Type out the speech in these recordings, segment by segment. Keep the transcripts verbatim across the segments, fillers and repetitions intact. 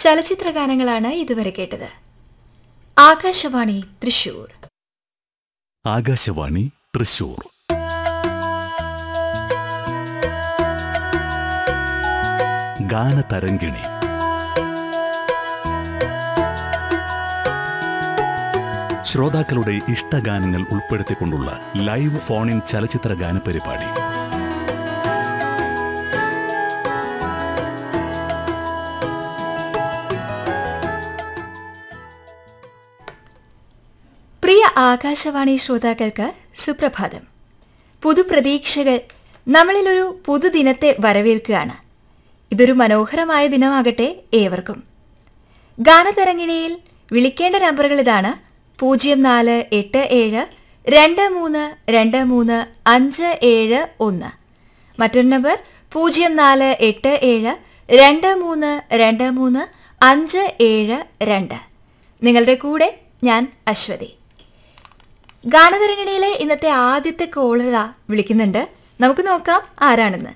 ചലച്ചിത്ര ഗാനങ്ങളാണ് ഇതുവരെ കേട്ടത്. ആകാശവാണി തൃശൂർ. ആകാശവാണി തൃശൂർ. ഗാനതരംഗിണി. ശ്രോതാക്കളുടെ ഇഷ്ടഗാനങ്ങൾ ഉൾപ്പെടുത്തിക്കൊണ്ടുള്ള ലൈവ് ഫോൺ ഇൻ ചലച്ചിത്ര ഗാന പരിപാടി. പ്രിയ ആകാശവാണി ശ്രോതാക്കൾക്ക് സുപ്രഭാതം. പുതുപ്രതീക്ഷകൾ നമ്മളിലൊരു പുതുദിനത്തെ വരവേൽക്കുകയാണ്. ഇതൊരു മനോഹരമായ ദിനമാകട്ടെ ഏവർക്കും. ഗാനതരംഗിണിയിൽ വിളിക്കേണ്ട നമ്പറുകൾ ഇതാണ്: പൂജ്യം നാല് എട്ട് ഏഴ് രണ്ട് മൂന്ന് രണ്ട് മൂന്ന് അഞ്ച് ഏഴ് ഒന്ന്. മറ്റൊരു നമ്പർ പൂജ്യം നാല് എട്ട് ഏഴ് രണ്ട് മൂന്ന് രണ്ട് മൂന്ന് അഞ്ച് ഏഴ് രണ്ട്. നിങ്ങളുടെ കൂടെ ഞാൻ അശ്വതി. ഗാനതരംഗിണിയിലെ ഇന്നത്തെ ആദ്യത്തെ കോളർ വിളിക്കുന്നുണ്ട്. നമുക്ക് നോക്കാം ആരാണെന്ന്.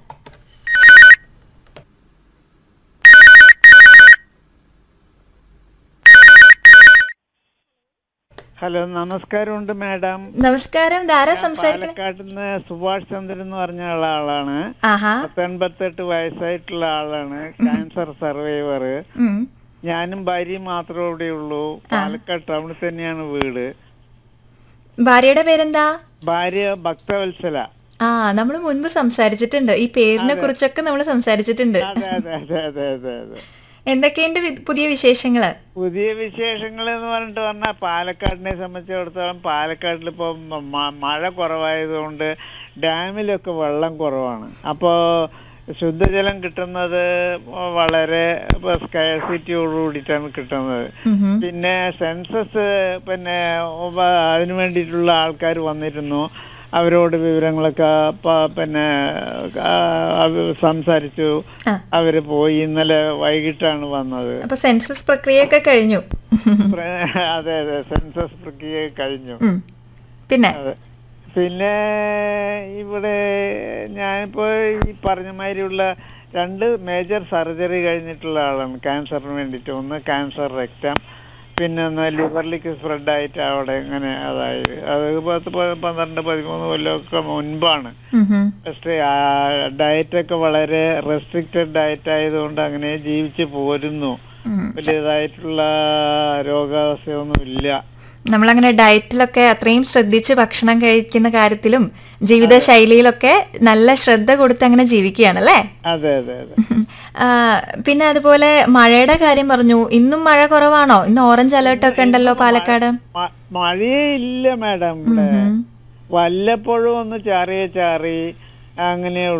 ഹലോ, നമസ്കാരമുണ്ട് മാഡം. നമസ്കാരം. ധാരാ സംസാരിക്കുന്നത്? പാലക്കാട്ടിൽ നിന്ന് സുഭാഷ് ചന്ദ്രൻ എന്ന് പറഞ്ഞ ആളാണ്. പത്തൊൻപത്തെട്ട് വയസ്സായിട്ടുള്ള ആളാണ്. Cancer survivor. ഞാനും ഭാര്യയും മാത്രമേ ഇവിടെ ഉള്ളൂ. പാലക്കാട് ടൗണിൽ തന്നെയാണ് വീട്. ഭാര്യയുടെ പേരെന്താ? ഭാര്യ ഭക്തവത്സല. ആ, നമ്മൾ മുൻപ് സംസാരിച്ചിട്ടുണ്ട്. ഈ പേരിനെ കുറിച്ചൊക്കെ നമ്മൾ സംസാരിച്ചിട്ടുണ്ട്. അതെ അതെ അതെ അതെ അതെ അതെ എന്തൊക്കെയുണ്ട് പുതിയ വിശേഷങ്ങള്? പുതിയ വിശേഷങ്ങൾ എന്ന് പറഞ്ഞിട്ട് പറഞ്ഞാൽ പാലക്കാടിനെ സംബന്ധിച്ചിടത്തോളം പാലക്കാട്ടിൽ ഇപ്പോൾ മഴ കുറവായതുകൊണ്ട് ഡാമിലൊക്കെ വെള്ളം കുറവാണ്. അപ്പോൾ ശുദ്ധജലം കിട്ടുന്നത് വളരെ സ്കേഴ്സിറ്റിയോടുകൂടിയിട്ടാണ് കിട്ടുന്നത്. പിന്നെ സെൻസസ് പിന്നെ അതിനു വേണ്ടിയിട്ടുള്ള ആൾക്കാർ വന്നിരുന്നു. അവരോട് വിവരങ്ങളൊക്കെ പിന്നെ സംസാരിച്ചു. അവര് പോയി. ഇന്നലെ വൈകിട്ടാണ് വന്നത്. അപ്പൊ സെൻസസ് പ്രക്രിയയൊക്കെ കഴിഞ്ഞു? അതെ അതെ, സെൻസസ് പ്രക്രിയ കഴിഞ്ഞു. പിന്നെ പിന്നെ ഇവിടെ ഞാനിപ്പോ ഈ പറഞ്ഞ മാതിരിയുള്ള രണ്ട് മേജർ സർജറി കഴിഞ്ഞിട്ടുള്ള ആളാണ് ക്യാൻസറിന് വേണ്ടിയിട്ട്. ഒന്ന് ക്യാൻസർ റെക്ടം, പിന്നെ ഒന്ന് ലിവറിലേക്ക് സ്പ്രെഡ് ആയിട്ട് അവിടെ ഇങ്ങനെ അതായത് അത് പത്ത് പന്ത്രണ്ട് പതിമൂന്ന് കൊല്ലമൊക്കെ മുൻപാണ്. പക്ഷേ ഡയറ്റൊക്കെ വളരെ റെസ്ട്രിക്റ്റഡ് ഡയറ്റ് ആയതുകൊണ്ട് അങ്ങനെ ജീവിച്ച് പോരുന്നു. വലിയതായിട്ടുള്ള രോഗാവസ്ഥയൊന്നും ഇല്ല. നമ്മളങ്ങനെ ഡയറ്റിലൊക്കെ അത്രയും ശ്രദ്ധിച്ച് ഭക്ഷണം കഴിക്കുന്ന കാര്യത്തിലും ജീവിതശൈലിയിലൊക്കെ നല്ല ശ്രദ്ധ കൊടുത്ത് അങ്ങനെ ജീവിക്കുകയാണല്ലേ? അതെ അതെ അതെ. പിന്നെ അതുപോലെ മഴയുടെ കാര്യം പറഞ്ഞു. ഇന്നും മഴ കുറവാണോ? ഇന്ന് ഓറഞ്ച് അലേർട്ട് ഒക്കെ ഉണ്ടല്ലോ പാലക്കാട്. മഴയേ ഇല്ല മാഡം. ഇവിടെ വല്ലപ്പോഴും ഒന്ന് ചാറിയ ചാറി അങ്ങനെ